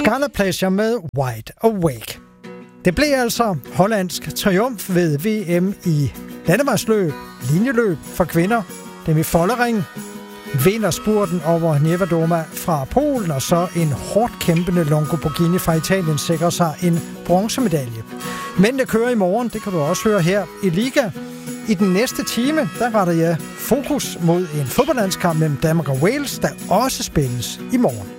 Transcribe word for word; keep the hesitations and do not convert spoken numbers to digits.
Scarlet Pleasure med Wide Awake. Det blev altså hollandsk triumf ved V M i landevejsløb, linjeløb for kvinder. Demi Vollering vinder spurten over Niewiadoma fra Polen, og så en hårdt kæmpende Longo Borghini fra Italien sikrer sig en bronzemedalje. Men det kører i morgen, det kan du også høre her i Liga. I den næste time, der retter jeg fokus mod en fodboldlandskamp mellem Danmark og Wales, der også spilles i morgen.